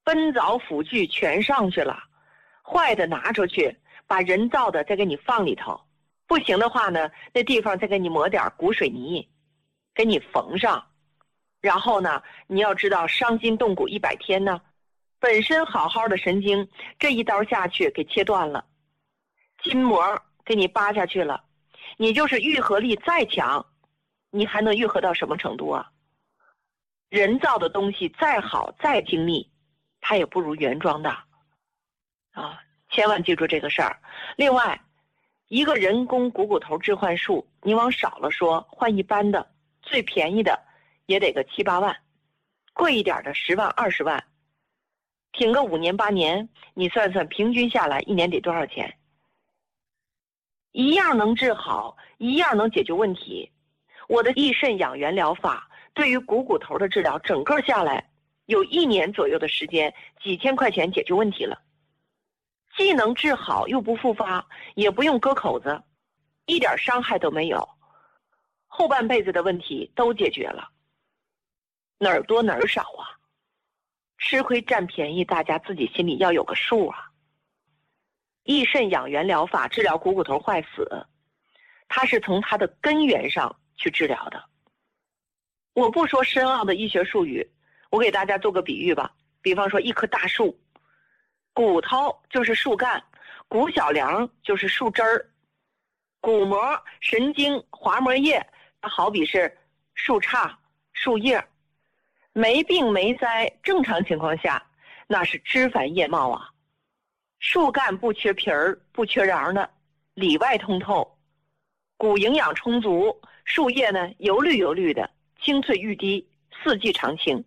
奔凿辅具全上去了，坏的拿出去，把人造的再给你放里头，不行的话呢，那地方再给你抹点骨水泥，给你缝上。然后呢，你要知道伤筋动骨100天呢，本身好好的神经，这一刀下去给切断了，筋膜给你扒下去了，你就是愈合力再强，你还能愈合到什么程度啊？人造的东西再好再精密，它也不如原装的啊！千万记住这个事儿。另外，一个人工股头置换术，你往少了说，换一般的，最便宜的也得个7、8万，贵一点的10万、20万，挺个5年8年，你算算平均下来1年得多少钱？一样能治好，一样能解决问题。我的益肾养元疗法对于股头的治疗，整个下来有1年左右的时间，几千块钱解决问题了，既能治好又不复发，也不用割口子，一点伤害都没有，后半辈子的问题都解决了。哪儿多哪儿少啊？吃亏占便宜，大家自己心里要有个数啊。益肾养元疗法治疗股头坏死，它是从它的根源上去治疗的。我不说深奥的医学术语，我给大家做个比喻吧。比方说一棵大树，骨头就是树干，骨小梁就是树枝儿，骨膜、神经、滑膜叶，它好比是树杈、树叶。没病没灾，正常情况下，那是枝繁叶茂啊。树干不缺皮儿，不缺瓤的，里外通透，骨营养充足，树叶呢油绿油绿的，青翠欲滴，四季常青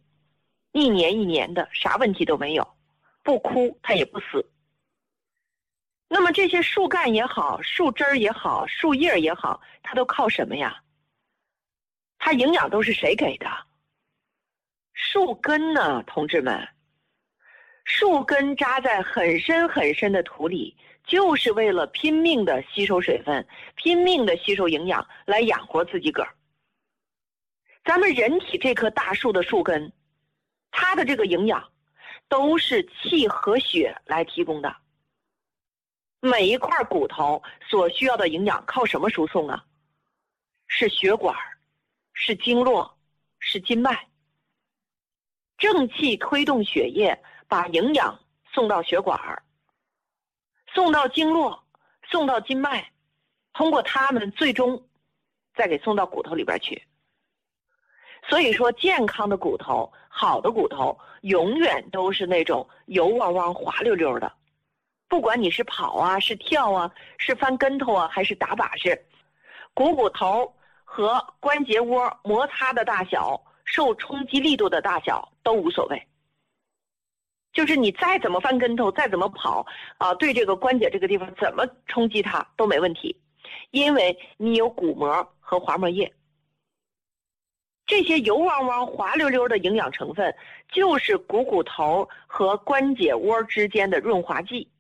，1年1年的，啥问题都没有，不枯它也不死。那么这些树干也好，树枝儿也好，树叶也好，它都靠什么呀？它营养都是谁给的？树根呢，同志们，树根扎在很深很深的土里，就是为了拼命的吸收水分，拼命的吸收营养，来养活自己个儿。咱们人体这棵大树的树根，它的这个营养都是气和血来提供的。每一块骨头所需要的营养靠什么输送啊？是血管，是经络，是筋脉。正气推动血液，把营养送到血管，送到经络，送到筋脉，通过它们最终再给送到骨头里边去。所以说，健康的骨头，好的骨头，永远都是那种油汪汪、滑溜溜的。不管你是跑啊，是跳啊，是翻跟头啊，还是打把式，股头和关节窝摩擦的大小，受冲击力度的大小都无所谓。就是你再怎么翻跟头，再怎么跑啊，对这个关节这个地方怎么冲击它都没问题，因为你有骨膜和滑膜液。这些油汪汪、滑溜溜的营养成分，就是股头和关节窝之间的润滑剂。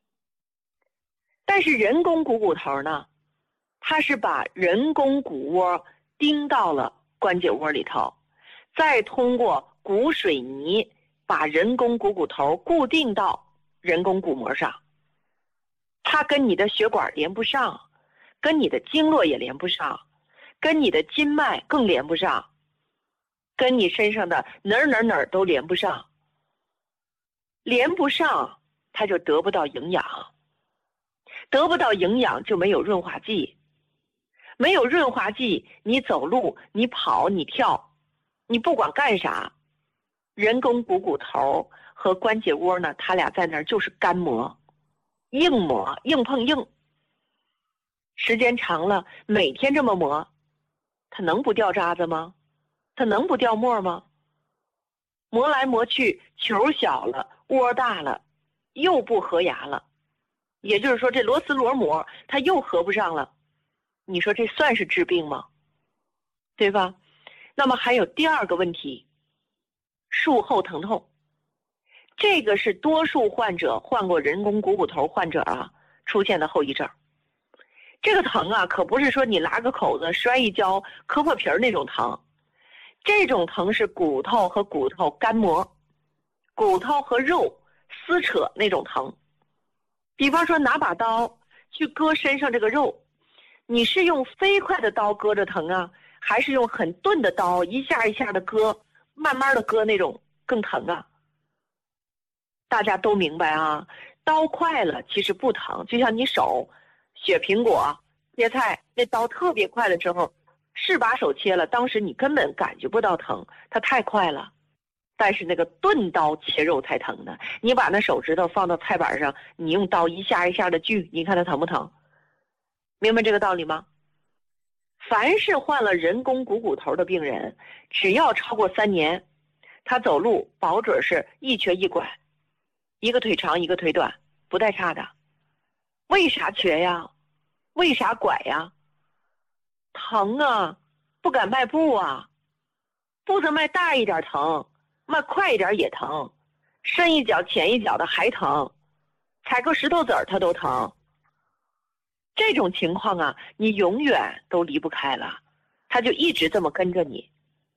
但是人工股头呢，它是把人工骨窝钉到了关节窝里头，再通过骨水泥把人工股头固定到人工骨膜上。它跟你的血管连不上，跟你的经络也连不上，跟你的筋脉更连不上，跟你身上的哪儿都连不上。连不上，它就得不到营养，得不到营养就没有润滑剂，没有润滑剂，你走路，你跑，你跳，你不管干啥，人工股头和关节窝呢，它俩在那儿就是干磨、硬磨，硬碰硬。时间长了，每天这么磨，它能不掉渣子吗？它能不掉沫吗？磨来磨去，球小了，窝大了，又不合牙了。也就是说，这螺丝螺膜它又合不上了。你说这算是治病吗？对吧？那么还有第二个问题，术后疼痛。这个是多数患者患过人工股头患者啊出现的后遗症。这个疼啊，可不是说你拉个口子摔一跤磕破皮儿那种疼，这种疼是骨头和骨头干磨， 骨头和肉撕扯那种疼。比方说拿把刀去割身上这个肉，你是用飞快的刀割着疼啊，还是用很钝的刀一下一下的割，慢慢的割那种更疼啊？大家都明白啊，刀快了其实不疼，就像你手削苹果、切菜，那刀特别快的时候，是把手切了，当时你根本感觉不到疼，它太快了。但是那个钝刀切肉才疼呢，你把那手指头放到菜板上，你用刀一下一下的锯，你看它疼不疼？明白这个道理吗？凡是患了人工股头的病人，只要超过3年，他走路保准是一瘸一拐，一个腿长一个腿短，不带差的。为啥瘸呀？为啥拐呀？疼啊，不敢迈步啊，步子迈大一点疼，迈快一点也疼，深一脚浅一脚的还疼，踩个石头子儿它都疼。这种情况啊，你永远都离不开了，他就一直这么跟着你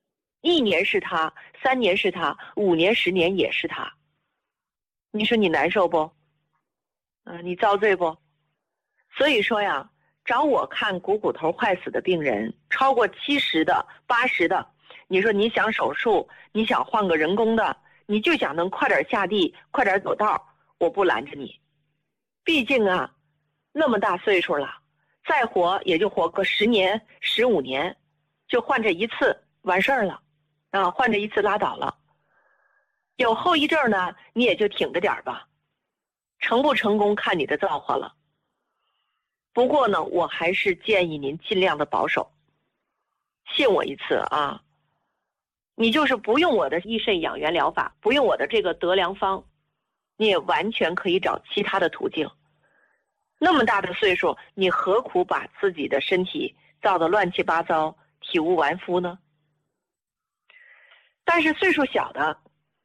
，1年是他，3年是他，5年10年也是他。你说你难受不？你遭罪不？所以说呀，找我看股头坏死的病人，超过70的、80的，你说你想手术，你想换个人工的，你就想能快点下地，快点走道，我不拦着你。毕竟啊，那么大岁数了，再活也就活个10年、15年，就换这一次完事儿了，换这一次拉倒了。有后遗症呢，你也就挺着点吧，成不成功看你的造化了。不过呢，我还是建议您尽量的保守，信我一次啊，你就是不用我的益肾养元疗法，不用我的这个得良方，你也完全可以找其他的途径。那么大的岁数，你何苦把自己的身体造得乱七八糟、体无完肤呢？但是岁数小的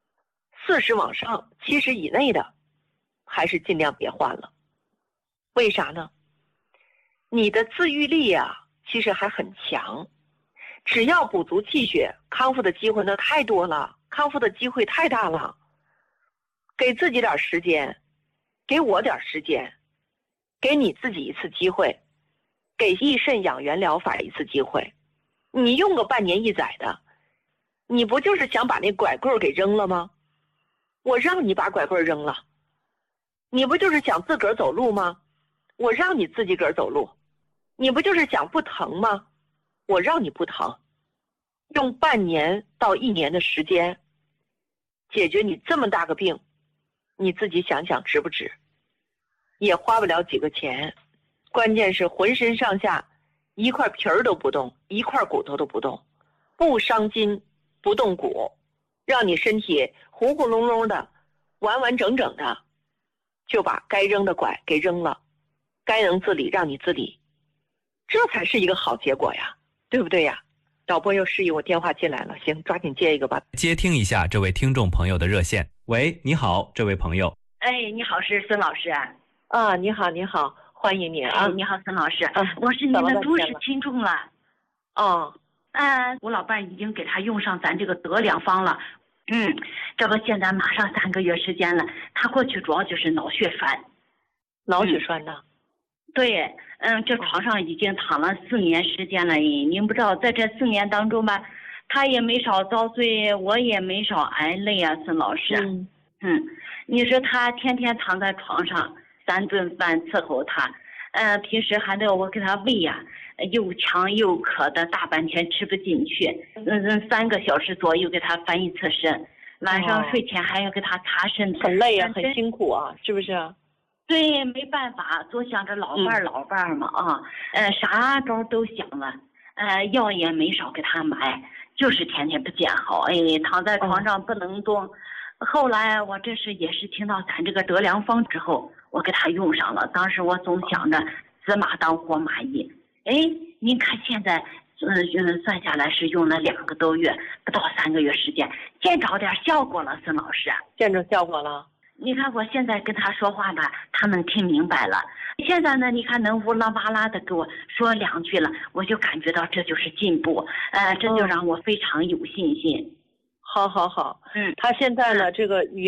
，40往上、70以内的，还是尽量别换了。为啥呢？你的自愈力啊，其实还很强，只要补足气血，康复的机会那太多了，康复的机会太大了。给自己点时间，给我点时间，给你自己一次机会，给益肾养元疗法一次机会。你用个半年1载的，你不就是想把那拐棍给扔了吗？我让你把拐棍扔了。你不就是想自个儿走路吗？我让你自己个儿走路。你不就是想不疼吗？我让你不疼。用半年到1年的时间解决你这么大个病，你自己想想值不值？也花不了几个钱，关键是浑身上下一块皮儿都不动，一块骨头都不动，不伤筋不动骨，让你身体糊糊隆隆的完完整整的就把该扔的拐给扔了，该能自理让你自理，这才是一个好结果呀，对不对呀？导播又示意我电话进来了，行，抓紧接一个吧。 接听一下这位听众朋友的热线。喂，你好，这位朋友。 你好，是孙老师。 你好，你好，欢迎你啊。 你好，孙老师。我是您的忠实听众了。我老伴已经给他用上咱这个得良方了。这不现在马上3个月时间了，他过去主要就是脑血栓。 脑血栓呢？ 对，这床上已经躺了4年时间了。您不知道，在这4年当中吧，他也没少遭罪，我也没少挨累啊，孙老师。你说他天天躺在床上，3顿饭伺候他，平时还得我给他喂呀，又呛又渴的，大半天吃不进去，3个小时左右给他翻1次身，晚上睡前还要给他擦身， 很累啊，很辛苦啊，是不是啊？ 对，没办法，总想着老伴嘛啥招都想了，药也没少给他买，就是天天不见好，躺在床上不能动。后来我这是也是听到咱这个得良方之后，我给他用上了。当时我总想着死马当活马医，您看现在算下来是用了2个多月，不到3个月时间，见着点效果了，孙老师。 见着效果了。 你看我现在跟他说话吧，他能听明白了。现在呢，你看能乌拉巴拉的给我说2句了，我就感觉到这就是进步，这就让我非常有信心。 好，他现在呢，这个语言